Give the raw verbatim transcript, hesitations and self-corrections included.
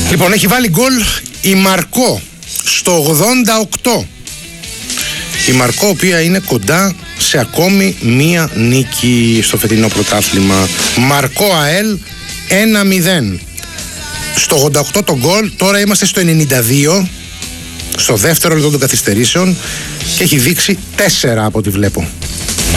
Λοιπόν, έχει βάλει γκολ η Μαρκό στο ογδόντα οκτώ. Η Μαρκό, η οποία είναι κοντά σε ακόμη μία νίκη στο φετινό πρωτάθλημα. Μαρκό ΑΕΛ ένα μηδέν. Στο ογδόντα οκτώ το γκολ, τώρα είμαστε στο ενενήντα δύο, στο δεύτερο λεπτό των καθυστερήσεων, και έχει δείξει τέσσερα από ό,τι βλέπω.